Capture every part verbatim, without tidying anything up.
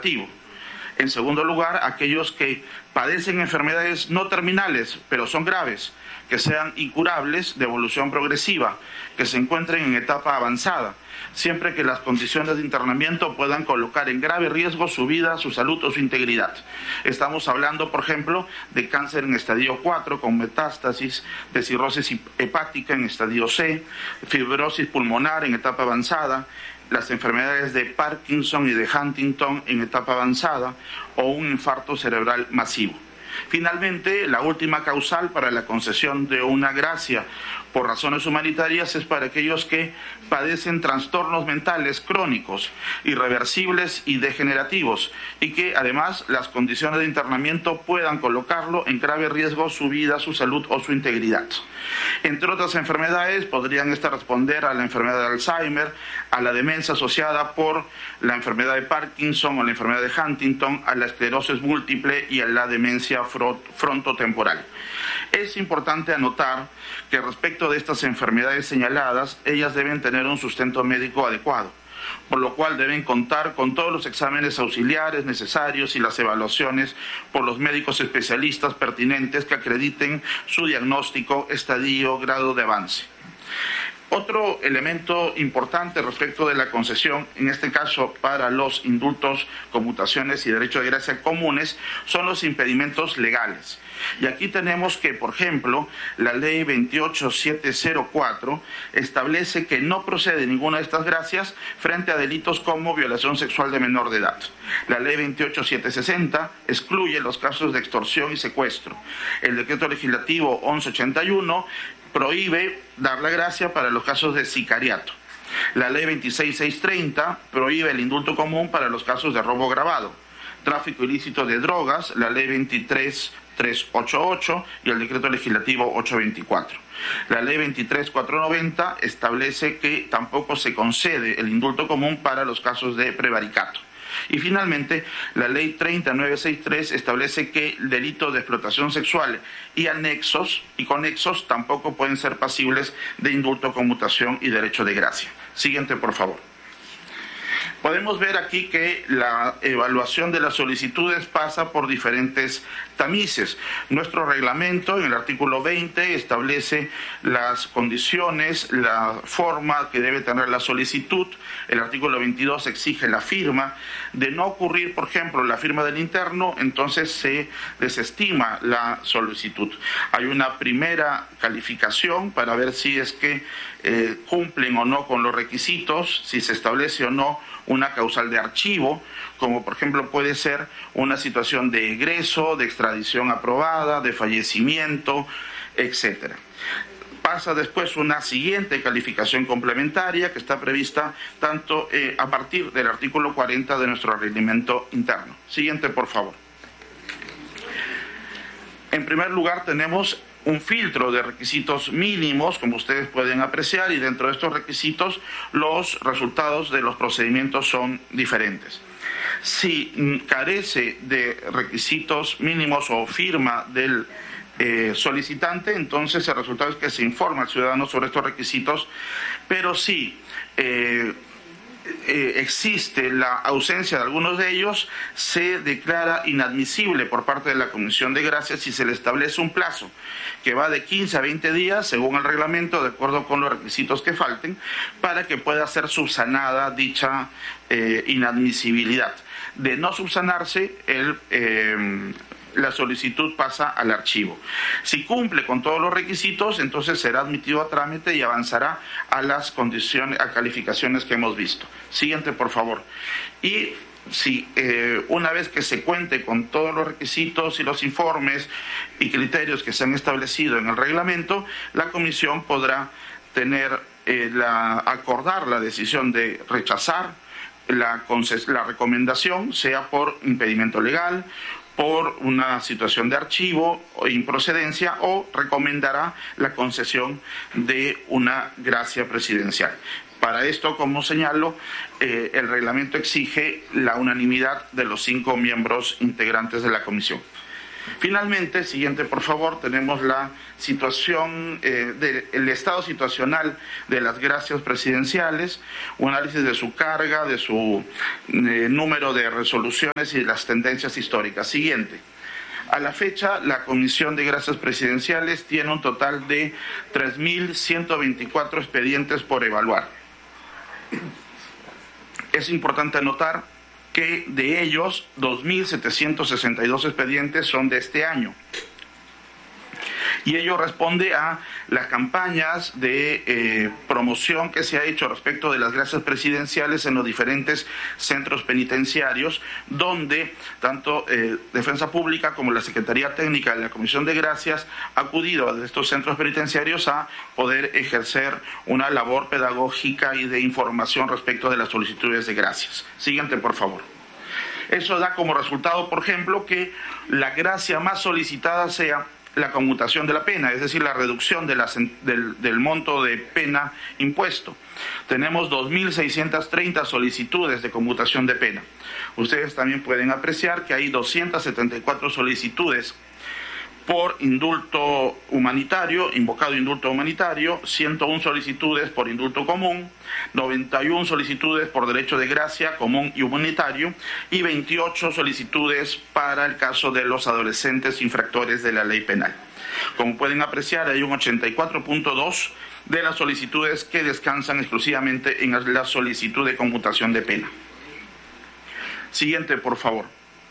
legislativo. En segundo lugar, aquellos que padecen enfermedades no terminales, pero son graves, que sean incurables, de evolución progresiva, que se encuentren en etapa avanzada, siempre que las condiciones de internamiento puedan colocar en grave riesgo su vida, su salud o su integridad. Estamos hablando, por ejemplo, de cáncer en estadio cuatro con metástasis, de cirrosis hepática en estadio C, fibrosis pulmonar en etapa avanzada, las enfermedades de Parkinson y de Huntington en etapa avanzada o un infarto cerebral masivo. Finalmente, la última causal para la concesión de una gracia por razones humanitarias es para aquellos que padecen trastornos mentales crónicos, irreversibles y degenerativos, y que además las condiciones de internamiento puedan colocarlo en grave riesgo su vida, su salud o su integridad. Entre otras enfermedades podrían estas responder a la enfermedad de Alzheimer, a la demencia asociada por la enfermedad de Parkinson o la enfermedad de Huntington, a la esclerosis múltiple y a la demencia frontotemporal. Es importante anotar que respecto de estas enfermedades señaladas, ellas deben tener un sustento médico adecuado, por lo cual deben contar con todos los exámenes auxiliares necesarios y las evaluaciones por los médicos especialistas pertinentes que acrediten su diagnóstico, estadio, grado de avance. Otro elemento importante respecto de la concesión, en este caso para los indultos, conmutaciones y derecho de gracia comunes, son los impedimentos legales. Y aquí tenemos que, por ejemplo, la ley veintiocho mil setecientos cuatro establece que no procede ninguna de estas gracias frente a delitos como violación sexual de menor de edad. La ley veintiocho mil setecientos sesenta excluye los casos de extorsión y secuestro. El decreto legislativo once ochenta y uno prohíbe dar la gracia para los casos de sicariato. La ley veintiséis mil seiscientos treinta prohíbe el indulto común para los casos de robo agravado, tráfico ilícito de drogas, la ley veintitrés mil trescientos ochenta y ocho y el decreto legislativo ochocientos veinticuatro. La ley veintitrés mil cuatrocientos noventa establece que tampoco se concede el indulto común para los casos de prevaricato. Y finalmente, la ley treinta mil novecientos sesenta y tres establece que el delito de explotación sexual y anexos y conexos tampoco pueden ser pasibles de indulto, conmutación y derecho de gracia. Siguiente, por favor. Podemos ver aquí que la evaluación de las solicitudes pasa por diferentes tamices. Nuestro reglamento, en el artículo veinte, establece las condiciones, la forma que debe tener la solicitud. El artículo veintidós exige la firma. De no ocurrir, por ejemplo, la firma del interno, entonces se desestima la solicitud. Hay una primera calificación para ver si es que eh, cumplen o no con los requisitos, si se establece o no una causal de archivo, como por ejemplo puede ser una situación de egreso, de extradición aprobada, de fallecimiento, etcétera. Pasa después una siguiente calificación complementaria que está prevista tanto eh, a partir del artículo cuarenta de nuestro reglamento interno. Siguiente, por favor. En primer lugar, tenemos un filtro de requisitos mínimos, como ustedes pueden apreciar, y dentro de estos requisitos los resultados de los procedimientos son diferentes. Si carece de requisitos mínimos o firma del eh, solicitante, entonces el resultado es que se informa al ciudadano sobre estos requisitos, pero si eh, Eh, existe la ausencia de algunos de ellos, se declara inadmisible por parte de la Comisión de Gracias y se le establece un plazo que va de quince a veinte días, según el reglamento, de acuerdo con los requisitos que falten, para que pueda ser subsanada dicha eh, inadmisibilidad. De no subsanarse, el eh, la solicitud pasa al archivo. Si cumple con todos los requisitos, entonces será admitido a trámite y avanzará a las condiciones, a calificaciones que hemos visto. Siguiente, por favor. Y si eh, una vez que se cuente con todos los requisitos y los informes y criterios que se han establecido en el reglamento, la comisión podrá tener eh, la, acordar la decisión de rechazar la, la recomendación, sea por impedimento legal, por una situación de archivo o improcedencia, o recomendará la concesión de una gracia presidencial. Para esto, como señalo, eh, el reglamento exige la unanimidad de los cinco miembros integrantes de la comisión. Finalmente, siguiente por favor, tenemos la situación, eh, del estado situacional de las gracias presidenciales, un análisis de su carga, de su eh, número de resoluciones y de las tendencias históricas. Siguiente. A la fecha, la Comisión de Gracias Presidenciales tiene un total de tres mil ciento veinticuatro expedientes por evaluar. Es importante anotar que de ellos dos mil setecientos sesenta y dos expedientes son de este año. Y ello responde a las campañas de eh, promoción que se ha hecho respecto de las gracias presidenciales en los diferentes centros penitenciarios, donde tanto eh, Defensa Pública como la Secretaría Técnica de la Comisión de Gracias ha acudido a estos centros penitenciarios a poder ejercer una labor pedagógica y de información respecto de las solicitudes de gracias. Siguiente, por favor. Eso da como resultado, por ejemplo, que la gracia más solicitada sea la conmutación de la pena, es decir, la reducción de la, del, del monto de pena impuesto. Tenemos dos mil seiscientas treinta solicitudes de conmutación de pena. Ustedes también pueden apreciar que hay doscientas setenta y cuatro solicitudes por indulto humanitario, invocado indulto humanitario, ciento una solicitudes por indulto común, noventa y una solicitudes por derecho de gracia común y humanitario y veintiocho solicitudes para el caso de los adolescentes infractores de la ley penal. Como pueden apreciar, hay un ochenta y cuatro punto dos de las solicitudes que descansan exclusivamente en la solicitud de conmutación de pena. Siguiente, por favor.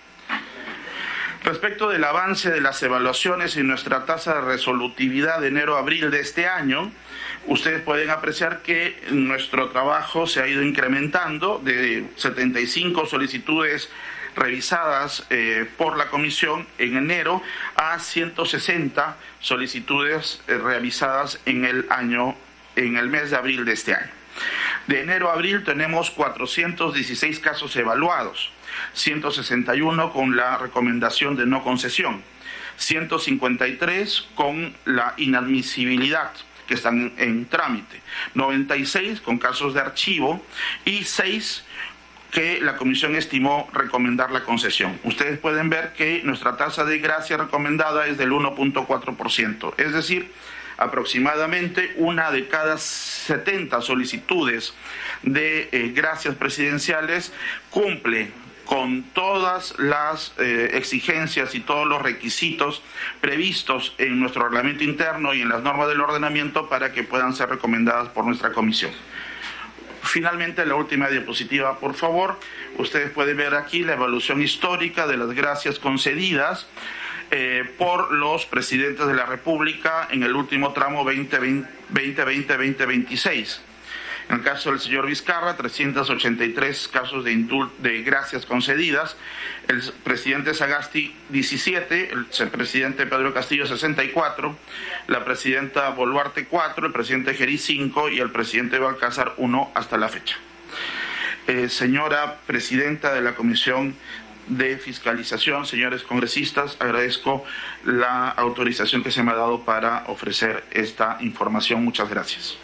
Respecto del avance de las evaluaciones y nuestra tasa de resolutividad de enero a abril de este año, ustedes pueden apreciar que nuestro trabajo se ha ido incrementando de setenta y cinco solicitudes revisadas eh, por la Comisión en enero a ciento sesenta solicitudes eh, revisadas en el año, en el mes de abril de este año. De enero a abril tenemos cuatrocientos dieciséis casos evaluados, ciento sesenta y uno con la recomendación de no concesión, ciento cincuenta y tres con la inadmisibilidad, que están en, en trámite, noventa y seis con casos de archivo y seis que la Comisión estimó recomendar la concesión. Ustedes pueden ver que nuestra tasa de gracia recomendada es del uno punto cuatro por ciento, es decir, aproximadamente una de cada setenta solicitudes de eh, gracias presidenciales cumple con todas las eh, exigencias y todos los requisitos previstos en nuestro reglamento interno y en las normas del ordenamiento para que puedan ser recomendadas por nuestra comisión. Finalmente, la última diapositiva, por favor. Ustedes pueden ver aquí la evaluación histórica de las gracias concedidas eh, por los presidentes de la República en el último tramo veinte veinte a veinte veintiséis. En el caso del señor Vizcarra, trescientos ochenta y tres casos de, de gracias concedidas, el presidente Sagasti, diecisiete, el presidente Pedro Castillo, sesenta y cuatro, la presidenta Boluarte, cuatro, el presidente Gerí, cinco y el presidente Balcázar, uno hasta la fecha. Eh, señora presidenta de la Comisión de Fiscalización, señores congresistas, agradezco la autorización que se me ha dado para ofrecer esta información. Muchas gracias.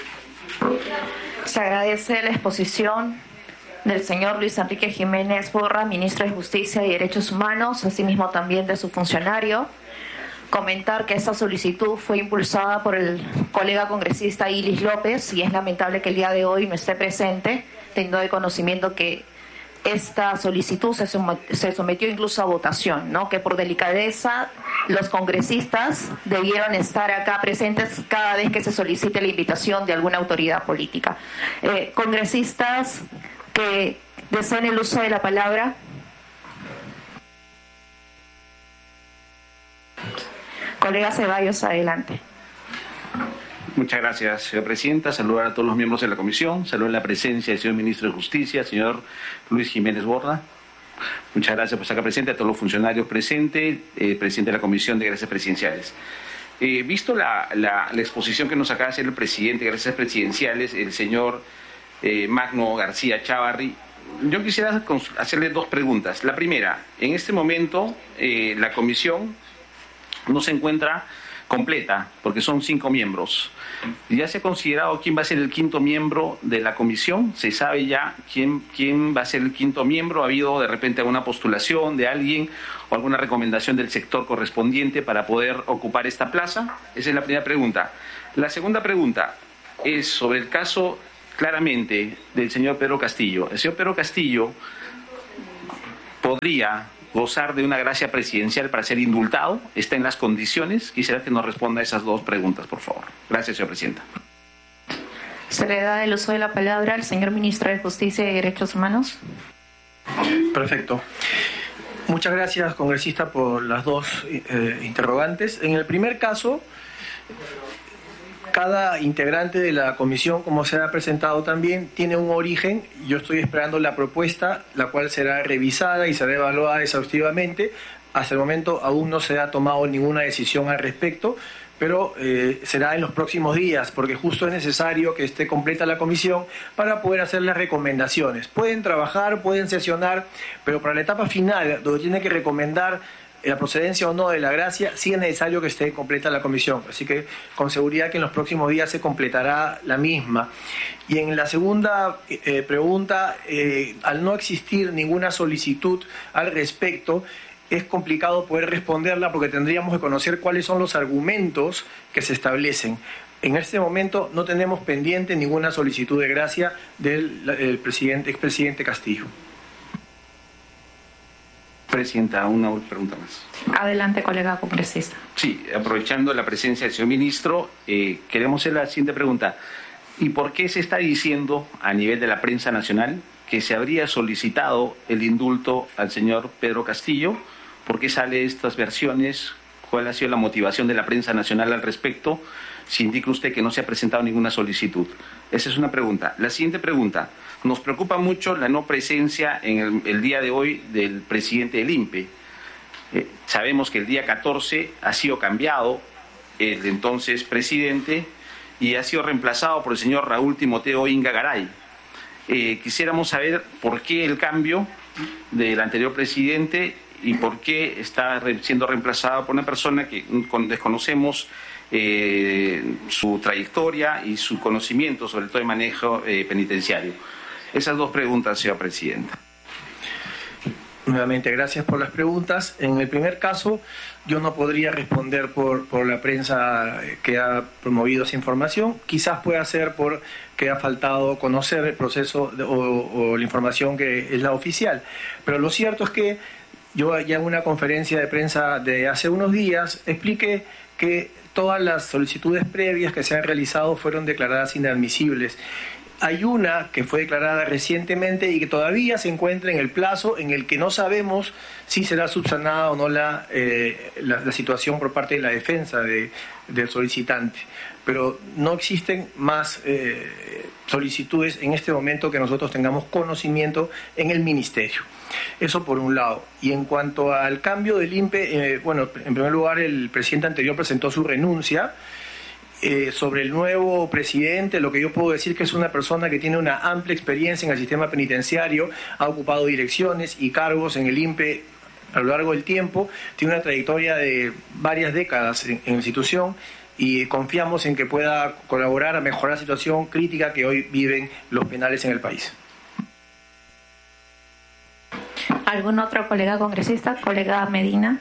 Se agradece la exposición del señor Luis Enrique Jiménez Borra, ministro de Justicia y Derechos Humanos, asimismo también de su funcionario. Comentar que esta solicitud fue impulsada por el colega congresista Ilis López y es lamentable que el día de hoy no esté presente, teniendo de conocimiento que esta solicitud se sometió incluso a votación, ¿no? Que por delicadeza los congresistas debieron estar acá presentes cada vez que se solicite la invitación de alguna autoridad política. Eh, congresistas que deseen el uso de la palabra. Colega Ceballos, adelante. Muchas gracias, señora presidenta. Saludar a todos los miembros de la comisión. Saludar la presencia del señor ministro de Justicia, señor Luis Jiménez Borda. Muchas gracias por estar acá presente, a todos los funcionarios presentes, eh, presidente de la Comisión de Gracias Presidenciales. Eh, visto la, la, la exposición que nos acaba de hacer el presidente de Gracias Presidenciales, el señor eh, Magno García Chávarri, yo quisiera hacerle dos preguntas. La primera, en este momento eh, la comisión no se encuentra completa, porque son cinco miembros. ¿Ya se ha considerado quién va a ser el quinto miembro de la comisión? ¿Se sabe ya quién, quién va a ser el quinto miembro? ¿Ha habido de repente alguna postulación de alguien o alguna recomendación del sector correspondiente para poder ocupar esta plaza? Esa es la primera pregunta. La segunda pregunta es sobre el caso, claramente, del señor Pedro Castillo. El señor Pedro Castillo podría gozar de una gracia presidencial para ser indultado. ¿Está en las condiciones? Quisiera que nos responda a esas dos preguntas, por favor. Gracias, señora presidenta. Se le da el uso de la palabra al señor ministro de Justicia y Derechos Humanos. Perfecto. Muchas gracias, congresista, por las dos eh, interrogantes. En el primer caso, cada integrante de la comisión, como se ha presentado también, tiene un origen. Yo estoy esperando la propuesta, la cual será revisada y será evaluada exhaustivamente. Hasta el momento aún no se ha tomado ninguna decisión al respecto, pero eh, será en los próximos días, porque justo es necesario que esté completa la comisión para poder hacer las recomendaciones. Pueden trabajar, pueden sesionar, pero para la etapa final, donde tiene que recomendar la procedencia o no de la gracia, sí es necesario que esté completa la comisión. Así que con seguridad que en los próximos días se completará la misma. Y en la segunda eh, pregunta, eh, al no existir ninguna solicitud al respecto, es complicado poder responderla porque tendríamos que conocer cuáles son los argumentos que se establecen. En este momento no tenemos pendiente ninguna solicitud de gracia del, del presidente, expresidente Castillo. Presidenta, una pregunta más. Adelante, colega congresista. Sí, aprovechando la presencia del señor ministro, eh, queremos hacer la siguiente pregunta. ¿Y por qué se está diciendo a nivel de la prensa nacional que se habría solicitado el indulto al señor Pedro Castillo? ¿Por qué salen estas versiones? ¿Cuál ha sido la motivación de la prensa nacional al respecto? Si indica usted que no se ha presentado ninguna solicitud. Esa es una pregunta. La siguiente pregunta. Nos preocupa mucho la no presencia en el, el día de hoy del presidente del I N P E. Eh, sabemos que el día catorce ha sido cambiado el entonces presidente y ha sido reemplazado por el señor Raúl Timoteo Inga Garay. Eh, quisiéramos saber por qué el cambio del anterior presidente y por qué está siendo reemplazado por una persona que desconocemos eh, su trayectoria y su conocimiento, sobre todo de manejo eh, penitenciario. Esas dos preguntas, señora presidenta. Nuevamente, gracias por las preguntas. En el primer caso, yo no podría responder por, por la prensa que ha promovido esa información. Quizás pueda ser porque ha faltado conocer el proceso de, o, o la información que es la oficial. Pero lo cierto es que yo ya en una conferencia de prensa de hace unos días expliqué que todas las solicitudes previas que se han realizado fueron declaradas inadmisibles. Hay una que fue declarada recientemente y que todavía se encuentra en el plazo en el que no sabemos si será subsanada o no la, eh, la, la situación por parte de la defensa de, del solicitante. Pero no existen más eh, solicitudes en este momento que nosotros tengamos conocimiento en el Ministerio. Eso por un lado. Y en cuanto al cambio del I N P E, eh, bueno, en primer lugar el presidente anterior presentó su renuncia. Eh, sobre el nuevo presidente, lo que yo puedo decir que es una persona que tiene una amplia experiencia en el sistema penitenciario, ha ocupado direcciones y cargos en el I N P E a lo largo del tiempo, tiene una trayectoria de varias décadas en, en la institución y confiamos en que pueda colaborar a mejorar la situación crítica que hoy viven los penales en el país. ¿Algún otro colega congresista? Colega Medina.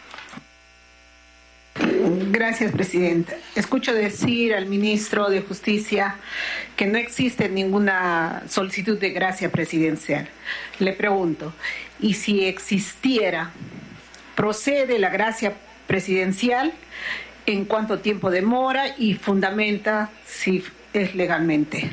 Gracias, Presidenta. Escucho decir al ministro de Justicia que no existe ninguna solicitud de gracia presidencial. Le pregunto, ¿y si existiera, procede la gracia presidencial? ¿En cuánto tiempo demora y fundamenta si es legalmente?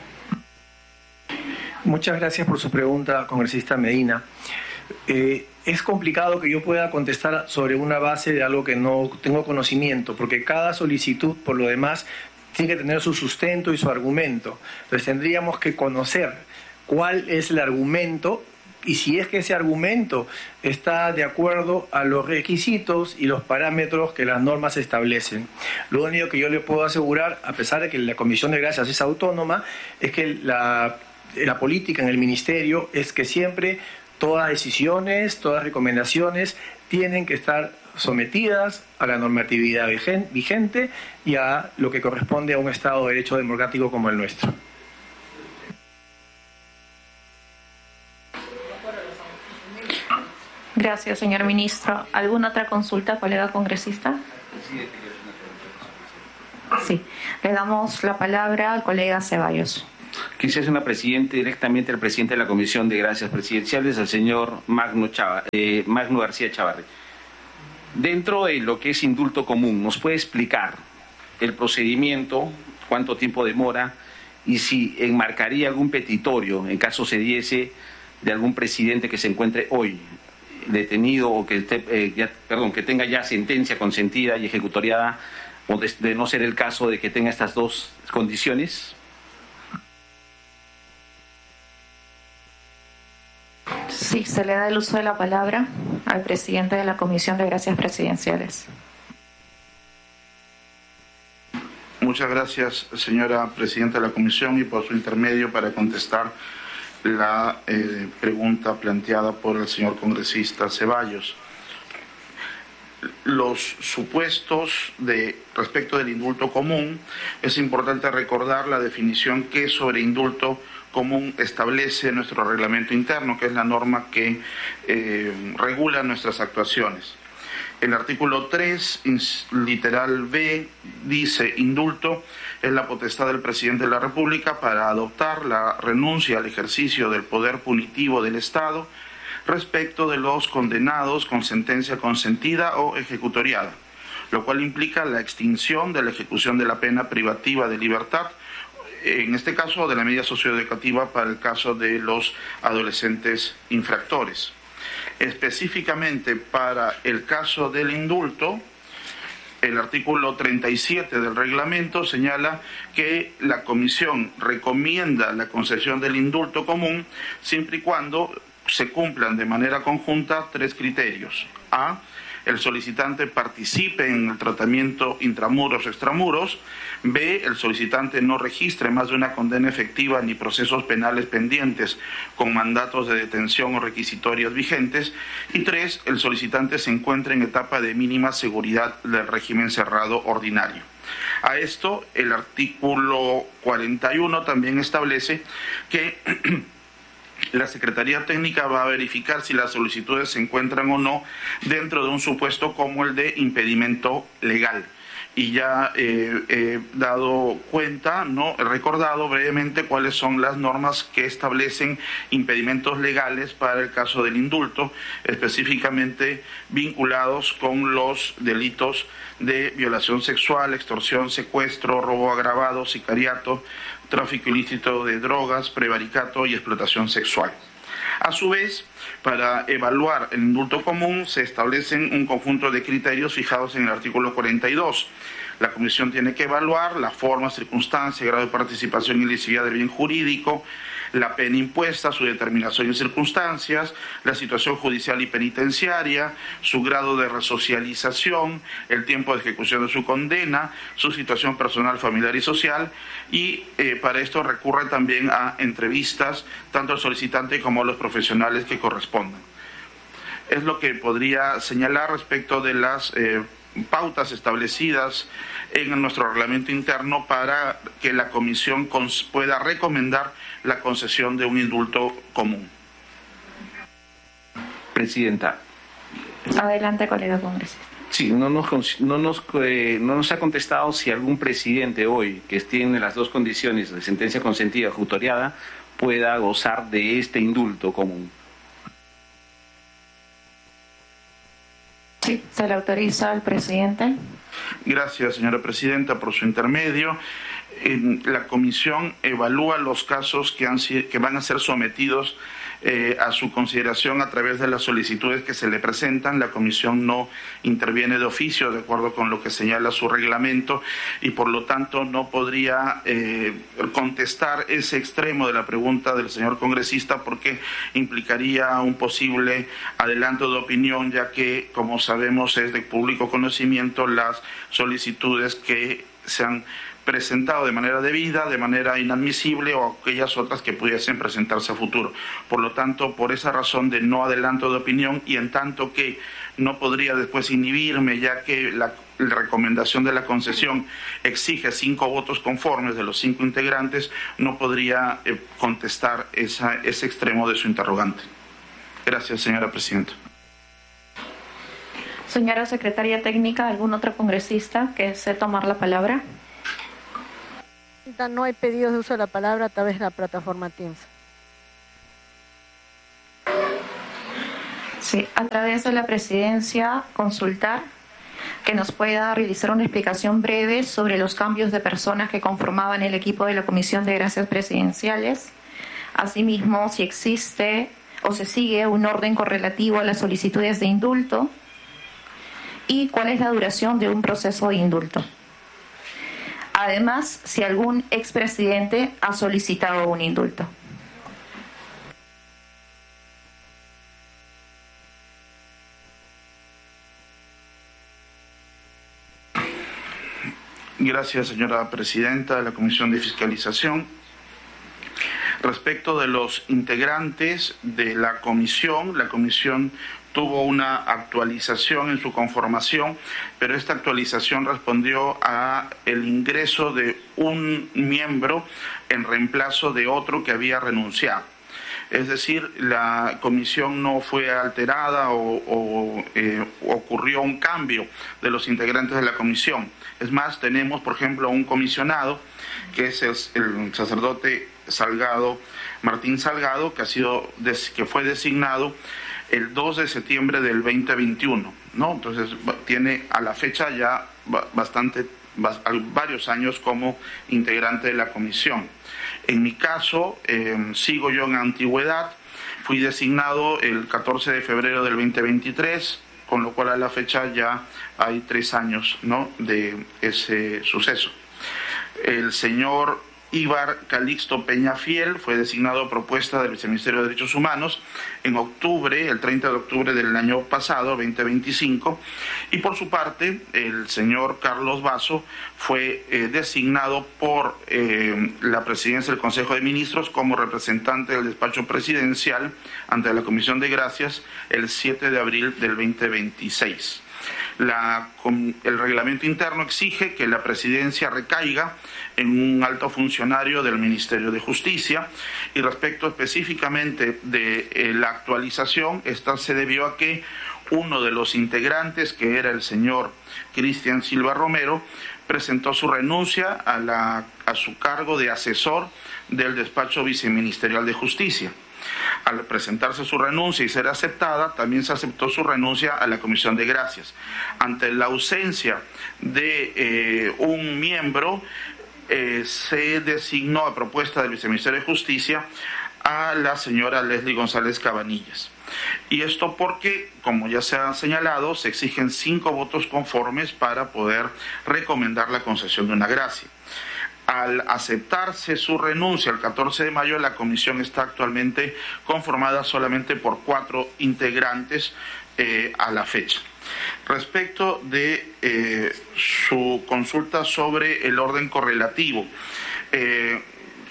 Muchas gracias por su pregunta, congresista Medina. Eh, es complicado que yo pueda contestar sobre una base de algo que no tengo conocimiento, porque cada solicitud, por lo demás, tiene que tener su sustento y su argumento. Entonces tendríamos que conocer cuál es el argumento y si es que ese argumento está de acuerdo a los requisitos y los parámetros que las normas establecen. Lo único que yo le puedo asegurar, a pesar de que la Comisión de Gracias es autónoma, es que la, la política en el Ministerio es que siempre todas decisiones, todas recomendaciones tienen que estar sometidas a la normatividad vigente y a lo que corresponde a un Estado de Derecho democrático como el nuestro. Gracias, señor ministro. ¿Alguna otra consulta, colega congresista? Sí. Le damos la palabra al colega Ceballos. Quisiera hacer una presidente directamente al presidente de la Comisión de Gracias Presidenciales, al señor Magno, Chava, eh, Magno García Chavarri. Dentro de lo que es indulto común, ¿nos puede explicar el procedimiento, cuánto tiempo demora y si enmarcaría algún petitorio en caso se diese de algún presidente que se encuentre hoy detenido o que esté, eh, ya, perdón, que tenga ya sentencia consentida y ejecutoriada, o de, de no ser el caso de que tenga estas dos condiciones? Sí, se le da el uso de la palabra al presidente de la Comisión de Gracias Presidenciales. Muchas gracias, señora presidenta de la Comisión, y por su intermedio para contestar la eh, pregunta planteada por el señor congresista Ceballos. Los supuestos de respecto del indulto común, es importante recordar la definición que sobre indulto común establece nuestro reglamento interno, que es la norma que eh, regula nuestras actuaciones. El artículo tres, literal B, dice: indulto es la potestad del presidente de la República para adoptar la renuncia al ejercicio del poder punitivo del Estado respecto de los condenados con sentencia consentida o ejecutoriada, lo cual implica la extinción de la ejecución de la pena privativa de libertad, en este caso de la medida socioeducativa para el caso de los adolescentes infractores. Específicamente para el caso del indulto, el artículo treinta y siete del reglamento señala que la Comisión recomienda la concesión del indulto común siempre y cuando se cumplan de manera conjunta tres criterios. A, el solicitante participe en el tratamiento intramuros o extramuros. B, el solicitante no registre más de una condena efectiva ni procesos penales pendientes con mandatos de detención o requisitorias vigentes. Y tres, el solicitante se encuentre en etapa de mínima seguridad del régimen cerrado ordinario. A esto, el artículo cuarenta y uno también establece que la Secretaría Técnica va a verificar si las solicitudes se encuentran o no dentro de un supuesto como el de impedimento legal. Y ya eh, he dado cuenta, no he recordado brevemente cuáles son las normas que establecen impedimentos legales para el caso del indulto, específicamente vinculados con los delitos de violación sexual, extorsión, secuestro, robo agravado, sicariato, tráfico ilícito de drogas, prevaricato y explotación sexual. A su vez, para evaluar el indulto común se establecen un conjunto de criterios fijados en el artículo cuarenta y dos. La Comisión tiene que evaluar la forma, circunstancia, grado de participación y lesividad del bien jurídico, la pena impuesta, su determinación y circunstancias, la situación judicial y penitenciaria, su grado de resocialización, el tiempo de ejecución de su condena, su situación personal, familiar y social, y eh, para esto recurre también a entrevistas, tanto al solicitante como a los profesionales que correspondan. Es lo que podría señalar respecto de las eh, pautas establecidas en nuestro reglamento interno para que la Comisión pueda recomendar la concesión de un indulto común. Presidenta. Adelante, colega congresista. Sí, no nos, no, nos, eh, no nos ha contestado si algún presidente hoy que tiene las dos condiciones de sentencia consentida o ejecutoriada pueda gozar de este indulto común. Sí, se le autoriza al presidente. Gracias, señora presidenta, por su intermedio. En la Comisión evalúa los casos que, han, que van a ser sometidos eh, a su consideración a través de las solicitudes que se le presentan. La Comisión no interviene de oficio, de acuerdo con lo que señala su reglamento, y por lo tanto no podría eh, contestar ese extremo de la pregunta del señor congresista, porque implicaría un posible adelanto de opinión, ya que, como sabemos, es de público conocimiento las solicitudes que se han presentado de manera debida, de manera inadmisible o aquellas otras que pudiesen presentarse a futuro. Por lo tanto, por esa razón de no adelanto de opinión y en tanto que no podría después inhibirme, ya que la, la recomendación de la concesión exige cinco votos conformes de los cinco integrantes, no podría eh, contestar esa, ese extremo de su interrogante. Gracias, señora presidenta. Señora secretaria técnica, ¿algún otro congresista que desee tomar la palabra? No hay pedidos de uso de la palabra a través de la plataforma Teams. Sí, a través de la presidencia, consultar que nos pueda realizar una explicación breve sobre los cambios de personas que conformaban el equipo de la Comisión de Gracias Presidenciales. Asimismo, si existe o se sigue un orden correlativo a las solicitudes de indulto y cuál es la duración de un proceso de indulto. Además, si algún expresidente ha solicitado un indulto. Gracias, señora presidenta de la Comisión de Fiscalización. Respecto de los integrantes de la comisión, la comisión tuvo una actualización en su conformación, pero esta actualización respondió a el ingreso de un miembro en reemplazo de otro que había renunciado. Es decir, la comisión no fue alterada o, o eh, ocurrió un cambio de los integrantes de la comisión. Es más, tenemos, por ejemplo, un comisionado, que es el, el sacerdote Salgado, Martín Salgado, que, ha sido des, que fue designado el dos de septiembre del veinte veintiuno, ¿no? Entonces, tiene a la fecha ya bastante, varios años como integrante de la comisión. En mi caso, eh, sigo yo en antigüedad, fui designado el catorce de febrero del veinte veintitrés, con lo cual a la fecha ya hay tres años, ¿no?, de ese suceso. El señor Ibar Calixto Peñafiel fue designado a propuesta del Viceministerio de Derechos Humanos en octubre, el treinta de octubre del año pasado, veinte veinticinco, y por su parte el señor Carlos Basso fue eh, designado por eh, la Presidencia del Consejo de Ministros como representante del despacho presidencial ante la Comisión de Gracias el siete de abril del veinte veintiséis. La, el reglamento interno exige que la presidencia recaiga en un alto funcionario del Ministerio de Justicia, y respecto específicamente de eh, la actualización, esta se debió a que uno de los integrantes, que era el señor Cristian Silva Romero, presentó su renuncia a, la, a su cargo de asesor del despacho viceministerial de Justicia. Al presentarse su renuncia y ser aceptada, también se aceptó su renuncia a la Comisión de Gracias. Ante la ausencia de eh, un miembro, eh, se designó a propuesta del Viceministerio de Justicia a la señora Leslie González Cabanillas. Y esto porque, como ya se ha señalado, se exigen cinco votos conformes para poder recomendar la concesión de una gracia. Al aceptarse su renuncia el catorce de mayo, la comisión está actualmente conformada solamente por cuatro integrantes eh, a la fecha. Respecto de eh, su consulta sobre el orden correlativo, eh,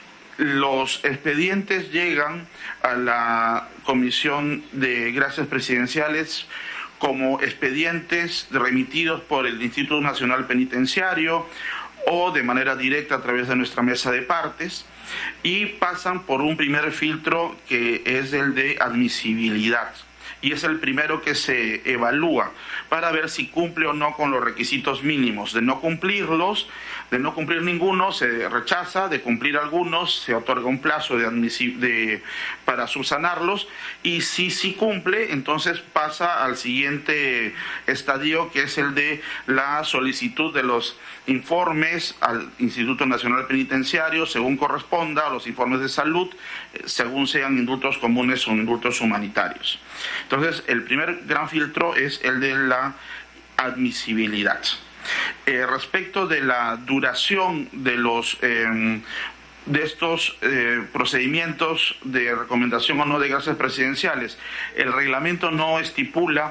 los expedientes llegan a la Comisión de Gracias Presidenciales como expedientes remitidos por el Instituto Nacional Penitenciario o de manera directa a través de nuestra mesa de partes, y pasan por un primer filtro que es el de admisibilidad, y es el primero que se evalúa para ver si cumple o no con los requisitos mínimos. De no cumplirlos, de no cumplir ninguno, se rechaza; de cumplir algunos, se otorga un plazo de de, para subsanarlos, y si sí cumple, entonces pasa al siguiente estadio, que es el de la solicitud de los informes al Instituto Nacional Penitenciario, según corresponda, a los informes de salud, según sean indultos comunes o indultos humanitarios. Entonces, el primer gran filtro es el de la admisibilidad. Eh, respecto de la duración de los eh, de estos eh, procedimientos de recomendación o no de gracias presidenciales, el reglamento no estipula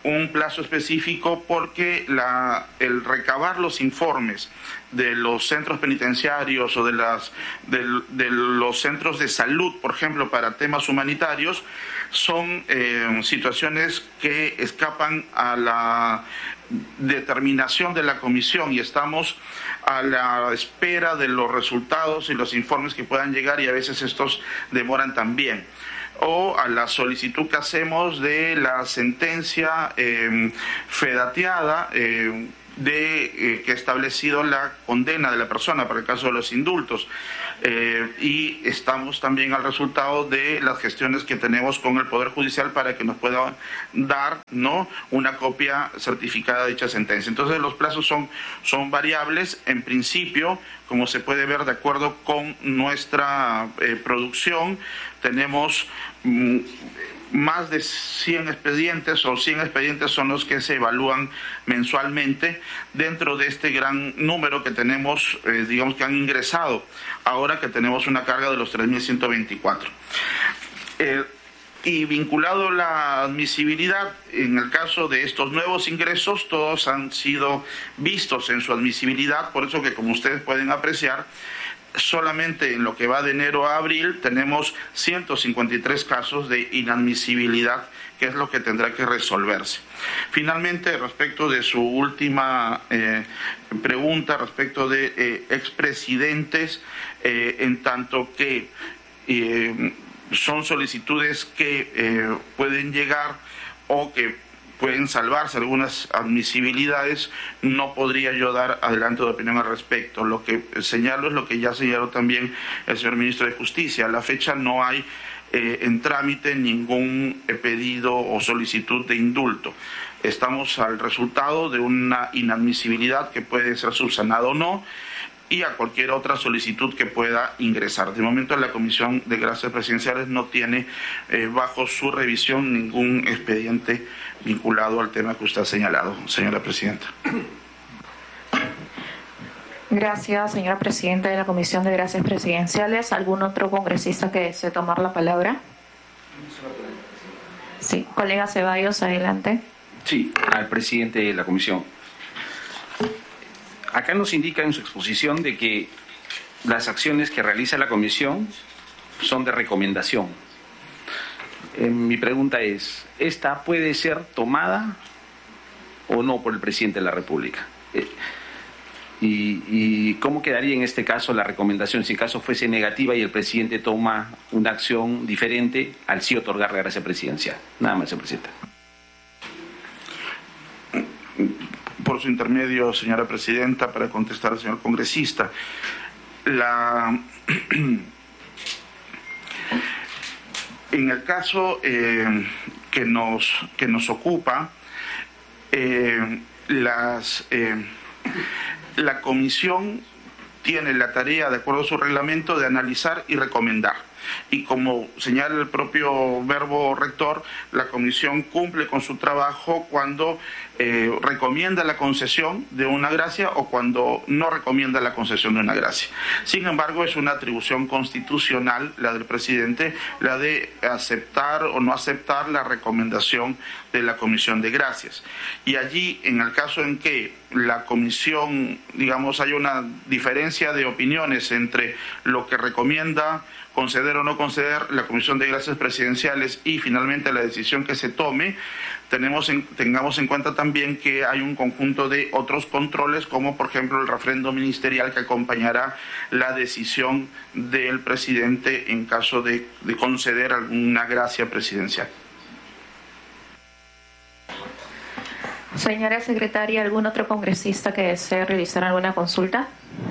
un plazo específico porque la, el recabar los informes de los centros penitenciarios o de, las, de, de los centros de salud, por ejemplo, para temas humanitarios, son eh, situaciones que escapan a la determinación de la comisión y estamos a la espera de los resultados y los informes que puedan llegar, y a veces estos demoran también. O a la solicitud que hacemos de la sentencia eh, fedateada eh, de eh, que ha establecido la condena de la persona para el caso de los indultos. Eh, y estamos también al resultado de las gestiones que tenemos con el Poder Judicial para que nos pueda dar, ¿no?, una copia certificada de dicha sentencia. Entonces los plazos son, son variables. En principio, como se puede ver de acuerdo con nuestra eh, producción, tenemos mm, más de cien expedientes, o cien expedientes son los que se evalúan mensualmente dentro de este gran número que tenemos, eh, digamos que han ingresado, ahora que tenemos una carga de los tres mil ciento veinticuatro. Eh, y vinculado a la admisibilidad, en el caso de estos nuevos ingresos, todos han sido vistos en su admisibilidad, por eso que, como ustedes pueden apreciar, solamente en lo que va de enero a abril tenemos ciento cincuenta y tres casos de inadmisibilidad, que es lo que tendrá que resolverse. Finalmente, respecto de su última eh, pregunta, respecto de eh, expresidentes, eh, en tanto que eh, son solicitudes que eh, pueden llegar o que pueden salvarse algunas admisibilidades, no podría yo dar adelanto de opinión al respecto. Lo que señalo es lo que ya señaló también el señor ministro de Justicia. A la fecha no hay eh, en trámite ningún pedido o solicitud de indulto. Estamos al resultado de una inadmisibilidad que puede ser subsanada o no, y a cualquier otra solicitud que pueda ingresar. De momento la Comisión de Gracias Presidenciales no tiene eh, bajo su revisión ningún expediente vinculado al tema que usted ha señalado, señora Presidenta. Gracias, señora Presidenta de la Comisión de Gracias Presidenciales. ¿Algún otro congresista que desee tomar la palabra? Sí, colega Ceballos, adelante. Sí, al presidente de la Comisión. Acá nos indica en su exposición de que las acciones que realiza la Comisión son de recomendación. Eh, mi pregunta es, ¿esta puede ser tomada o no por el presidente de la República? Eh, y, ¿Y cómo quedaría en este caso la recomendación si el caso fuese negativa y el presidente toma una acción diferente al sí otorgar la gracia presidencial? Nada más, señor presidente. Por su intermedio, señora Presidenta, para contestar al señor congresista, la en el caso eh, que nos que nos ocupa, eh, las eh, la comisión tiene la tarea, de acuerdo a su reglamento, de analizar y recomendar. Y como señala el propio verbo rector, la comisión cumple con su trabajo cuando eh, recomienda la concesión de una gracia o cuando no recomienda la concesión de una gracia. Sin embargo, es una atribución constitucional, la del presidente, la de aceptar o no aceptar la recomendación de la comisión de gracias. Y allí, en el caso en que la comisión, digamos, hay una diferencia de opiniones entre lo que recomienda conceder o no conceder la Comisión de Gracias Presidenciales y finalmente la decisión que se tome, tenemos en, tengamos en cuenta también que hay un conjunto de otros controles, como por ejemplo el refrendo ministerial que acompañará la decisión del presidente en caso de, de conceder alguna gracia presidencial. Señora secretaria, ¿algún otro congresista que desee realizar alguna consulta?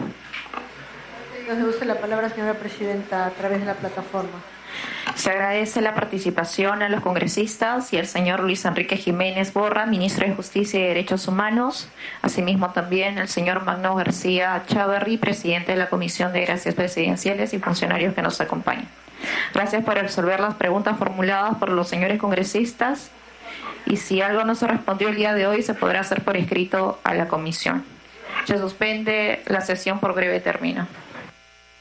Se usa la palabra, señora Presidenta, a través de la plataforma. Se agradece la participación a los congresistas y al señor Luis Enrique Jiménez Borra, ministro de Justicia y Derechos Humanos, asimismo también al señor Magno García Chávarri, presidente de la Comisión de Gracias Presidenciales, y funcionarios que nos acompañan. Gracias por resolver las preguntas formuladas por los señores congresistas, y si algo no se respondió el día de hoy, se podrá hacer por escrito a la comisión. Se suspende la sesión por breve término.